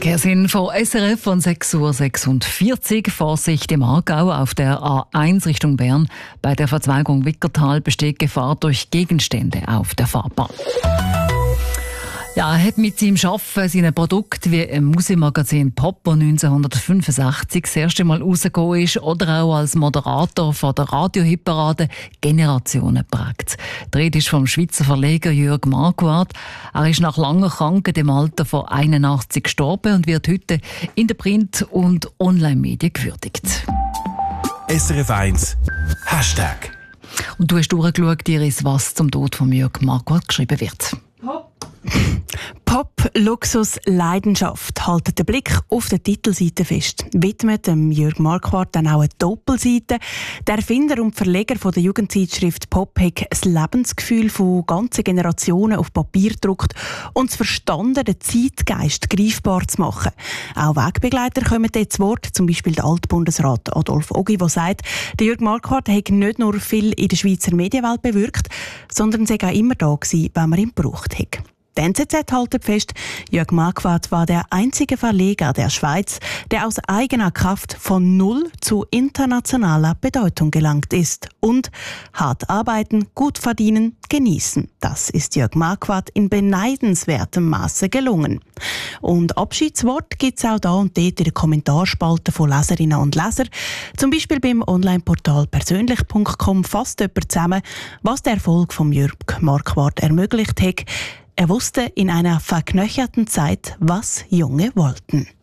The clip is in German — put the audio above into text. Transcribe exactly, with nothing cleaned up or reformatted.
Verkehrsinfo von S R F von sechs Uhr sechsundvierzig. Vorsicht im Aargau auf der A eins Richtung Bern. Bei der Verzweigung Wickertal besteht Gefahr durch Gegenstände auf der Fahrbahn. Ja, er hat mit seinem Arbeiten seinen Produkt wie im Musikmagazin Pop, das neunzehnhundertfünfundsechzig das erste Mal rausgekommen ist, oder auch als Moderator von der Radio-Hitparade Generationen prägt. Die Rede ist vom Schweizer Verleger Jürg Marquardt. Er ist nach langer Krankheit im Alter von einundachtzig gestorben und wird heute in den Print- und Online-Medien gewürdigt. S R F eins Hashtag. Und du hast durchgeschaut, Iris, was zum Tod von Jürg Marquardt geschrieben wird. Pop, Luxus, Leidenschaft halten den Blick auf der Titelseite fest. Widmet dem Jürg Marquardt dann auch eine Doppelseite. Der Erfinder und Verleger von der Jugendzeitschrift Pop hat das Lebensgefühl von ganzen Generationen auf Papier gedruckt und das Verstanden, den Zeitgeist greifbar zu machen. Auch Wegbegleiter kommen dort zu Wort, zum Beispiel der Altbundesrat Adolf Ogi, der sagt, der Jürg Marquardt hat nicht nur viel in der Schweizer Medienwelt bewirkt, sondern sei auch immer da gewesen, wenn man ihn gebraucht hat. Die N Z Z hält fest, Jürg Marquardt war der einzige Verleger der Schweiz, der aus eigener Kraft von null zu internationaler Bedeutung gelangt ist. Und hart arbeiten, gut verdienen, genießen. Das ist Jürg Marquardt in beneidenswertem Maße gelungen. Und Abschiedswort gibt es auch da und dort in den Kommentarspalten von Leserinnen und Lesern. Zum Beispiel beim Onlineportal persönlich punkt com fasst jemand zusammen, was der Erfolg von Jürg Marquardt ermöglicht hat. Er wusste in einer verknöcherten Zeit, was Junge wollten.